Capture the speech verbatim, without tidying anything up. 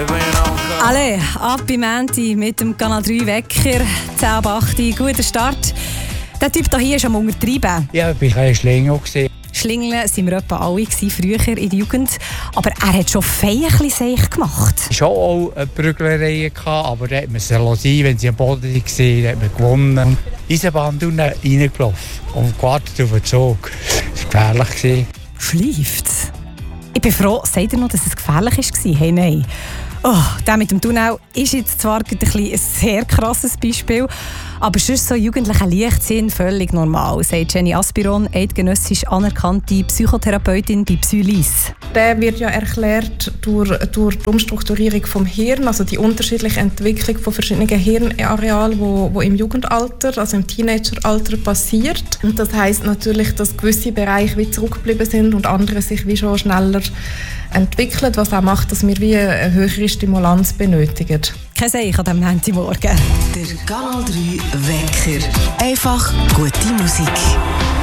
Alle, ab im Menti mit dem Kanal drei Wecker, zehn ab acht, guter Start. Der Typ hier ist am Untertreiben. Ja, ich war ein Schlingo. Schlingeln waren wir etwa alle früher in der Jugend. Aber er hat schon fein ein bisschen seich gemacht. Es hatte auch eine Prüglerei, aber da hat man sie lassen, wenn sie am Boden waren, hat man gewonnen. Eisenbahn reingelaufen und gewartet auf den Zug. Das war gefährlich. Schleift's? Ich bin froh, sagt ihr noch, dass es gefährlich war? Hey, nein. Oh, der mit dem Tunnel ist jetzt zwar ein, ein sehr krasses Beispiel, aber sonst so jugendlicher Leichtsinn völlig normal, sagt Jenny Aspiron, eidgenössisch anerkannte Psychotherapeutin bei Psylis. Der wird ja erklärt durch, durch die Umstrukturierung des Hirns, also die unterschiedliche Entwicklung von verschiedenen Hirnarealen, wo, wo im Jugendalter, also im Teenageralter passiert. Und das heisst natürlich, dass gewisse Bereiche wie zurückgeblieben sind und andere sich wie schon schneller entwickeln, was auch macht, dass wir wie eine höhere Stimulanz benötigen. Kein Seich an diesem Montagmorgen. Der Kanal drei Wecker. Einfach gute Musik.